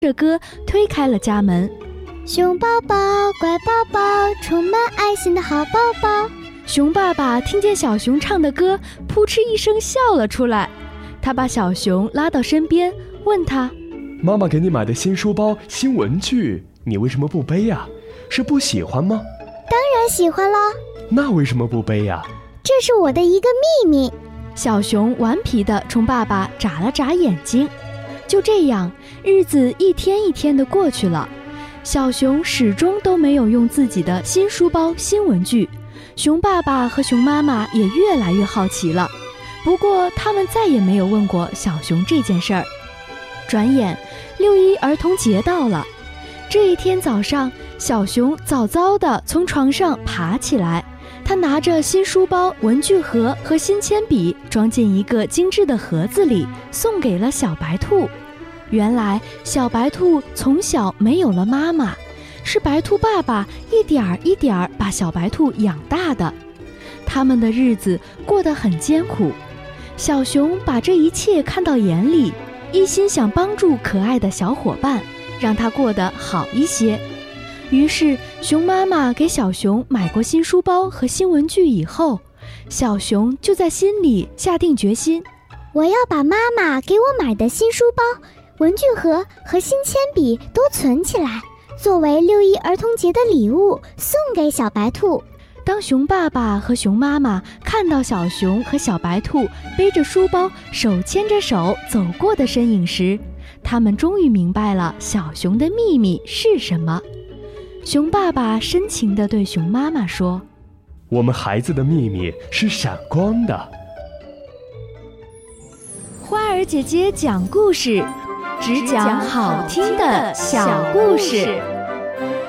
着歌推开了家门。 熊宝宝，乖宝宝，充满爱心的好宝宝。 熊爸爸听见小熊唱的歌，扑哧一声笑了出来。他把小熊拉到身边，问他： 妈妈给你买的新书包、新文具，你为什么不背呀？是不喜欢吗？ 当然喜欢了。 那为什么不背呀？ 这是我的一个秘密。 小熊顽皮地冲爸爸眨了眨眼睛。就这样，日子一天一天地过去了，小熊始终都没有用自己的新书包、新文具。熊爸爸和熊妈妈也越来越好奇了，不过他们再也没有问过小熊这件事儿。转眼6·1儿童节到了，这一天早上，小熊早早地从床上爬起来，他拿着新书包、文具盒和新铅笔，装进一个精致的盒子里，送给了小白兔。原来小白兔从小没有了妈妈，是白兔爸爸一点儿一点儿把小白兔养大的。他们的日子过得很艰苦，小熊把这一切看到眼里，一心想帮助可爱的小伙伴，让他过得好一些。于是熊妈妈给小熊买过新书包和新文具以后，小熊就在心里下定决心， 我要把妈妈给我买的新书包、文具盒和新铅笔都存起来，作为6·1儿童节的礼物送给小白兔。 当熊爸爸和熊妈妈看到小熊和小白兔背着书包，手牵着手走过的身影时，他们终于明白了小熊的秘密是什么。熊爸爸深情地对熊妈妈说： 我们孩子的秘密是闪光的。 花儿姐姐讲故事，只讲好听的小故事。